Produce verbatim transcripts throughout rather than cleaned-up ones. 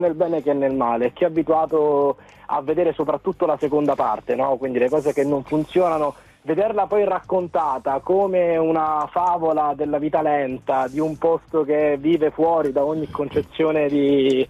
nel bene che nel male, chi è abituato a vedere soprattutto la seconda parte, no? Quindi le cose che non funzionano, vederla poi raccontata come una favola della vita lenta, di un posto che vive fuori da ogni concezione di,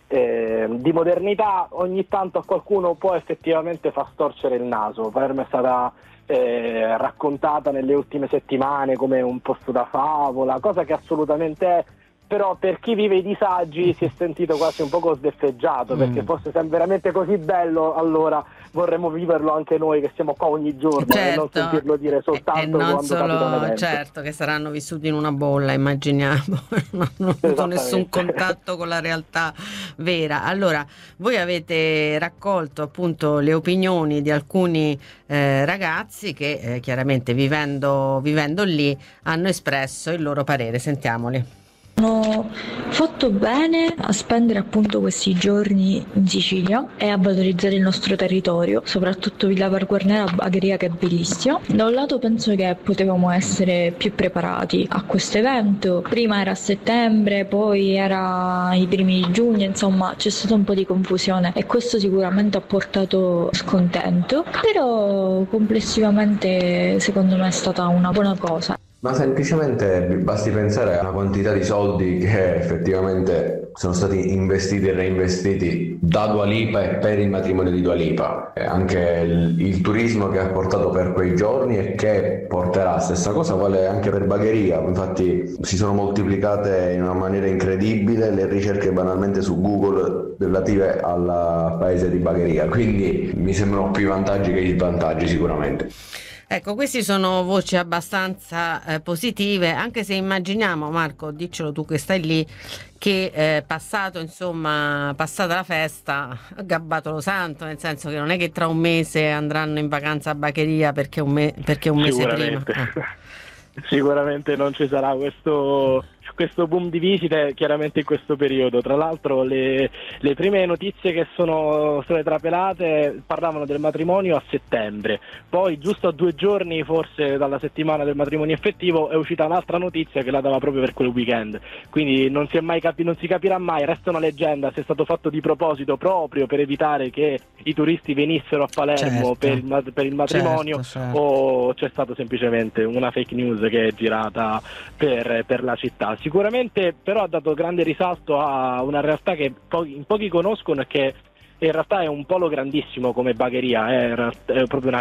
eh, di modernità, ogni tanto a qualcuno può effettivamente far storcere il naso. Palermo è stata eh, raccontata nelle ultime settimane come un posto da favola, cosa che assolutamente è, però per chi vive i disagi si è sentito quasi un poco sbeffeggiato, perché Mm. fosse sempre veramente così bello, allora vorremmo viverlo anche noi che siamo qua ogni giorno e non Certo, sentirlo dire e, e soltanto non quando capita un solo, evento. certo, che saranno vissuti in una bolla, immaginiamo, non hanno avuto nessun Esattamente. contatto con la realtà vera. Allora, voi avete raccolto appunto le opinioni di alcuni eh, ragazzi che eh, chiaramente vivendo, vivendo lì hanno espresso il loro parere. Sentiamoli. Hanno fatto bene a spendere appunto questi giorni in Sicilia e a valorizzare il nostro territorio, soprattutto Villa Parguarnera, Bagheria, che è bellissima. Da un lato penso che potevamo essere più preparati a questo evento, prima era a settembre, poi era i primi di giugno, insomma c'è stata un po' di confusione e questo sicuramente ha portato scontento, però complessivamente secondo me è stata una buona cosa. Ma semplicemente basti pensare a una quantità di soldi che effettivamente sono stati investiti e reinvestiti da Dua Lipa e per il matrimonio di Dua Lipa, e anche il, il turismo che ha portato per quei giorni e che porterà. Stessa cosa vale anche per Bagheria, infatti si sono moltiplicate in una maniera incredibile le ricerche banalmente su Google relative al paese di Bagheria, quindi mi sembrano più i vantaggi che gli svantaggi sicuramente. Ecco, queste sono voci abbastanza eh, positive, anche se immaginiamo, Marco, diccelo tu che stai lì, che eh, passato, insomma, passata la festa, gabbato lo santo, nel senso che non è che tra un mese andranno in vacanza a Bagheria perché un, me- perché un mese prima. Sicuramente. Eh. Sicuramente non ci sarà questo, questo boom di visite chiaramente in questo periodo. Tra l'altro le, le prime notizie che sono state trapelate parlavano del matrimonio a settembre, poi giusto a due giorni forse dalla settimana del matrimonio effettivo è uscita un'altra notizia che la dava proprio per quel weekend, quindi non si, è mai capi- non si capirà mai, resta una leggenda se è stato fatto di proposito proprio per evitare che i turisti venissero a Palermo Certo. per, il, ma- per il matrimonio, Certo, certo. o c'è stato semplicemente una fake news che è girata per, per la città. Sicuramente però ha dato grande risalto a una realtà che pochi, in pochi conoscono e che in realtà è un polo grandissimo come Bagheria, è, è proprio una